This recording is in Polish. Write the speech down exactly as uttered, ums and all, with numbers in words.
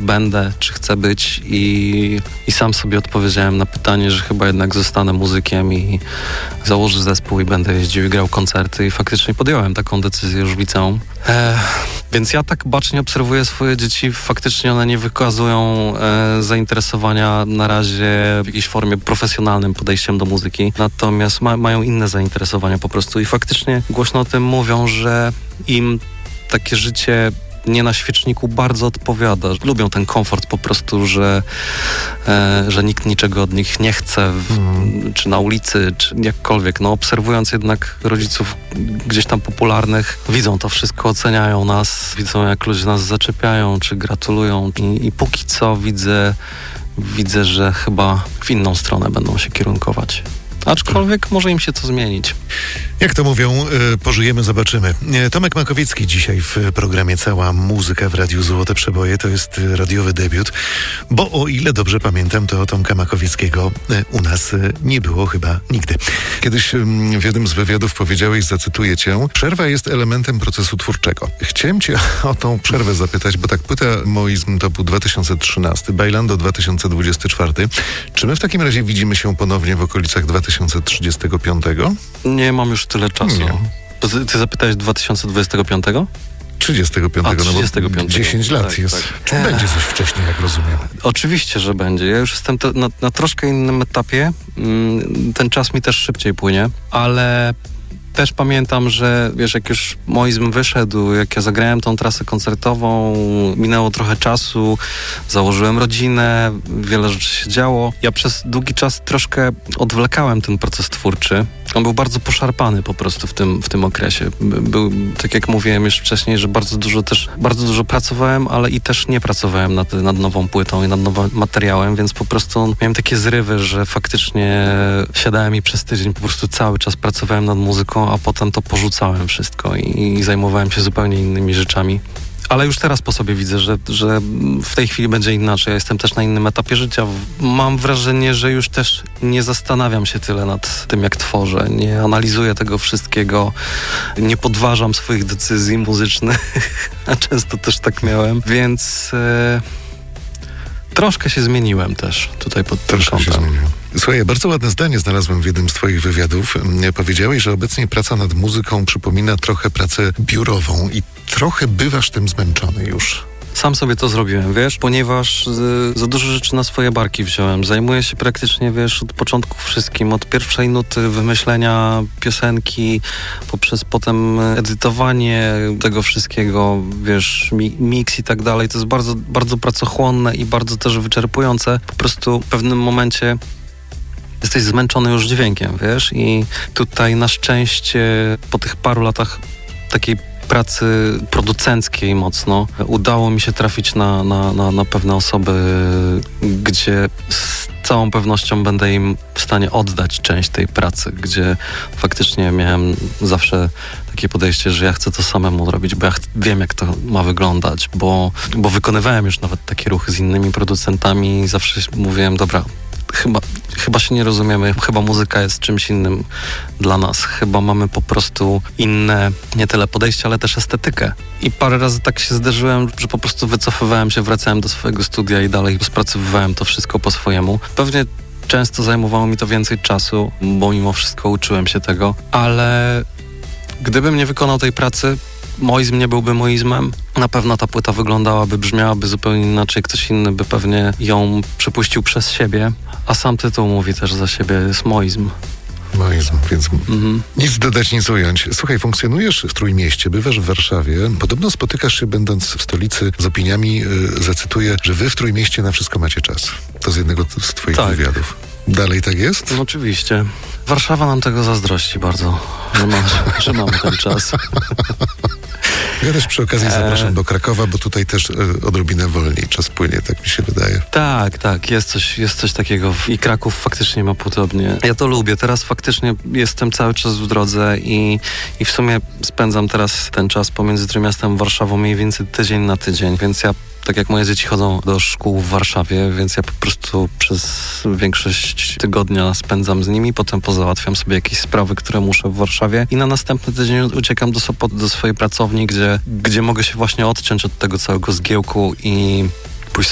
będę, czy chcę być i, i sam sobie odpowiedziałem na pytanie, że chyba jednak zostanę muzykiem i założę zespół i będę jeździł i grał koncerty i faktycznie podjąłem taką decyzję już w liceum. E, więc ja tak bacznie obserwuję swoje dzieci, faktycznie one nie wykazują e, zainteresowania na razie w jakiejś formie profesjonalnym podejściem do muzyki, natomiast ma, mają inne zainteresowania po prostu i faktycznie głośno o tym mówią, że im takie życie nie na świeczniku bardzo odpowiada. Lubią ten komfort po prostu, że, e, że nikt niczego od nich nie chce, w, mm. czy na ulicy, czy jakkolwiek. No, obserwując jednak rodziców gdzieś tam popularnych, widzą to wszystko, oceniają nas, widzą jak ludzie nas zaczepiają, czy gratulują i, i póki co widzę, widzę, że chyba w inną stronę będą się kierunkować. Aczkolwiek może im się to zmienić. Jak to mówią, y, pożyjemy, zobaczymy. Tomek Makowiecki dzisiaj w programie Cała Muzyka w Radiu Złote Przeboje. To jest radiowy debiut, bo o ile dobrze pamiętam, to Tomka Makowieckiego y, u nas y, nie było chyba nigdy. Kiedyś y, w jednym z wywiadów powiedziałeś, zacytuję cię, przerwa jest elementem procesu twórczego. Chciałem cię o tą przerwę zapytać, bo tak płyta Moizm to był dwa tysiące trzynasty, Bailando dwa tysiące dwudziesty czwarty. Czy my w takim razie widzimy się ponownie w okolicach dwa tysiące trzydziestego piątego? Nie mam już tyle czasu. Nie. Ty, ty zapytałeś dwa tysiące dwudziestego piątego? trzydziestego piątego, trzydziestego piątego. No bo dziesięć lat tak, jest. tak. Czy będzie coś wcześniej, jak rozumiem? Oczywiście, że będzie. Ja już jestem te, na, na troszkę innym etapie. Ten czas mi też szybciej płynie, ale też pamiętam, że wiesz, jak już Moizm wyszedł, jak ja zagrałem tą trasę koncertową, minęło trochę czasu, założyłem rodzinę, wiele rzeczy się działo. Ja przez długi czas troszkę odwlekałem ten proces twórczy. On był bardzo poszarpany po prostu w tym, w tym okresie. Był, tak jak mówiłem już wcześniej, że bardzo dużo też, bardzo dużo pracowałem, ale i też nie pracowałem nad, nad nową płytą i nad nowym materiałem, więc po prostu miałem takie zrywy, że faktycznie siadałem i przez tydzień po prostu cały czas pracowałem nad muzyką, a potem to porzucałem wszystko i, i zajmowałem się zupełnie innymi rzeczami. Ale już teraz po sobie widzę, że, że w tej chwili będzie inaczej. Ja jestem też na innym etapie życia. Mam wrażenie, że już też nie zastanawiam się tyle nad tym, jak tworzę. Nie analizuję tego wszystkiego. Nie podważam swoich decyzji muzycznych. A często też tak miałem. Więc e, troszkę się zmieniłem też tutaj pod tym kątem. Słuchaj, bardzo ładne zdanie znalazłem w jednym z twoich wywiadów. Powiedziałeś, że obecnie praca nad muzyką przypomina trochę pracę biurową i trochę bywasz tym zmęczony już. Sam sobie to zrobiłem, wiesz, ponieważ y, za dużo rzeczy na swoje barki wziąłem. Zajmuję się praktycznie, wiesz, od początku wszystkim, od pierwszej nuty wymyślenia piosenki, poprzez potem edytowanie tego wszystkiego, wiesz, mi, mix i tak dalej. To jest bardzo, bardzo pracochłonne i bardzo też wyczerpujące. Po prostu w pewnym momencie jesteś zmęczony już dźwiękiem, wiesz, i tutaj na szczęście po tych paru latach takiej pracy producenckiej mocno udało mi się trafić na, na, na, na pewne osoby, gdzie z całą pewnością będę im w stanie oddać część tej pracy, gdzie faktycznie miałem zawsze takie podejście, że ja chcę to samemu zrobić, bo ja ch- wiem, jak to ma wyglądać, bo, bo wykonywałem już nawet takie ruchy z innymi producentami i zawsze mówiłem, dobra, Chyba, chyba się nie rozumiemy, chyba muzyka jest czymś innym dla nas. Chyba mamy po prostu inne, nie tyle podejście, ale też estetykę. I parę razy tak się zdarzyłem, że po prostu wycofywałem się, wracałem do swojego studia i dalej rozpracowywałem to wszystko po swojemu. Pewnie często zajmowało mi to więcej czasu, bo mimo wszystko uczyłem się tego, ale gdybym nie wykonał tej pracy, Moizm nie byłby moizmem. Na pewno ta płyta wyglądałaby, brzmiałaby zupełnie inaczej. Ktoś inny by pewnie ją przepuścił przez siebie. A sam tytuł mówi też za siebie, jest moizm. Moizm, więc mhm. nic dodać, nic ująć. Słuchaj, funkcjonujesz w Trójmieście, bywasz w Warszawie. Podobno spotykasz się, będąc w stolicy, z opiniami, yy, zacytuję, że wy w Trójmieście na wszystko macie czas. To z jednego z twoich tak. wywiadów. Dalej tak jest? No, oczywiście. Warszawa nam tego zazdrości bardzo, że, ma, że mamy ten czas. Ja też przy okazji zapraszam do Krakowa, bo tutaj też y, odrobinę wolniej czas płynie, tak mi się wydaje. Tak, tak, jest coś, jest coś takiego i Kraków faktycznie ma podobnie. Ja to lubię, teraz faktycznie jestem cały czas w drodze i, i w sumie spędzam teraz ten czas pomiędzy Trójmiastem a Warszawą mniej więcej tydzień na tydzień, więc ja tak jak moje dzieci chodzą do szkół w Warszawie, więc ja po prostu przez większość tygodnia spędzam z nimi, potem pozałatwiam sobie jakieś sprawy, które muszę w Warszawie i na następny tydzień uciekam do Sopotu, do swojej pracowni, gdzie, gdzie mogę się właśnie odciąć od tego całego zgiełku i